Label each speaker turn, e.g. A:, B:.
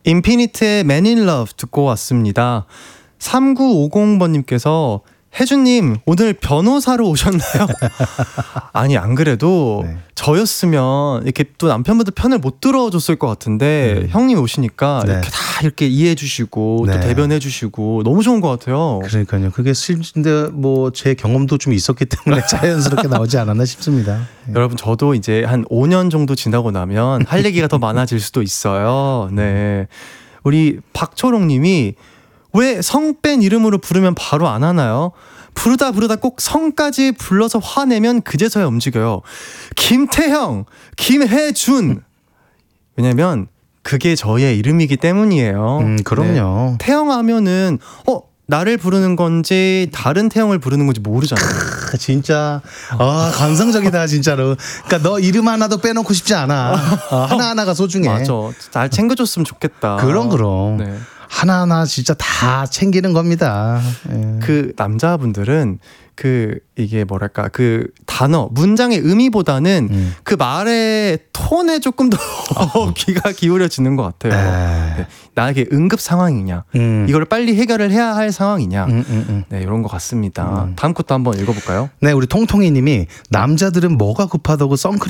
A: 인피니트의 Man in Love 듣고 왔습니다. 3950번님께서 혜준님 오늘 변호사로 오셨나요? 아니 안 그래도
B: 네.
A: 저였으면 이렇게 또 남편분들 편을 못 들어줬을 것 같은데 형님 오시니까
B: 네.
A: 이렇게 다 이렇게 이해해 주시고
B: 네.
A: 또 대변해 주시고 너무 좋은 것 같아요.
B: 그러니까요. 그게 실인데 뭐 제 경험도 좀 있었기 때문에 자연스럽게 나오지 않았나 싶습니다.
A: 여러분 저도 이제 한 5년 정도 지나고 나면 할 얘기가 더 많아질 수도 있어요. 네, 우리 박초롱 님이 왜 성 뺀 이름으로 부르면 바로 안 하나요? 부르다 꼭 성까지 불러서 화내면 그제서야 움직여요. 김태형, 김혜준. 왜냐면 그게 저의 이름이기 때문이에요.
B: 그럼요.
A: 네. 태형 하면은 나를 부르는 건지 다른 태형을 부르는 건지 모르잖아요.
B: 진짜 감성적이다 진짜로. 그러니까 너 이름 하나도 빼놓고 싶지 않아. 하나하나가 소중해.
A: 맞아. 잘 챙겨줬으면 좋겠다.
B: 그럼.
A: 네.
B: 하나하나 진짜 다 챙기는 겁니다. 예.
A: 그 남자분들은 이게 뭐랄까 그 단어 문장의 의미보다는 그 말의 톤에 조금 더 귀가 기울여지는 것 같아요. 네. 나에게 응급 상황이냐 이걸 빨리 해결을 해야 할 상황이냐 네, 이런 것 같습니다. 다음 것도 한번 읽어볼까요?
B: 네, 우리 통통이님이 남자들은 뭐가 급하다고 선크림